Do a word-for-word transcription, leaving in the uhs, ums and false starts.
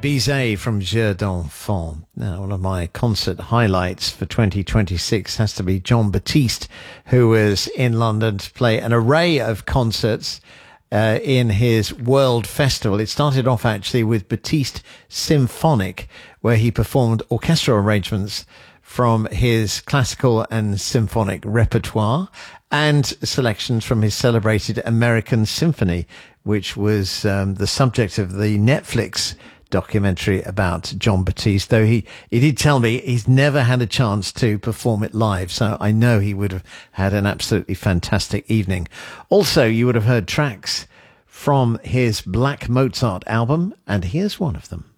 Bizet from Jeux d'Enfants. Now, one of my concert highlights for twenty twenty-six has to be Jon Batiste, who was in London to play an array of concerts uh, in his World Festival. It started off actually with Batiste Symphonic, where he performed orchestral arrangements from his classical and symphonic repertoire and selections from his celebrated American Symphony, which was um, the subject of the Netflix documentary about Jon Batiste, though he, he did tell me he's never had a chance to perform it live, so I know he would have had an absolutely fantastic evening. Also, you would have heard tracks from his Black Mozart album, and here's one of them.